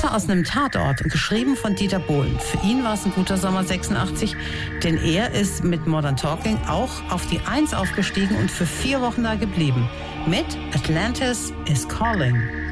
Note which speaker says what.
Speaker 1: Heute aus einem Tatort, geschrieben von Dieter Bohlen. Für ihn war es ein guter Sommer 86, denn er ist mit Modern Talking auch auf die 1 aufgestiegen und für 4 Wochen da geblieben. Mit Atlantis is Calling.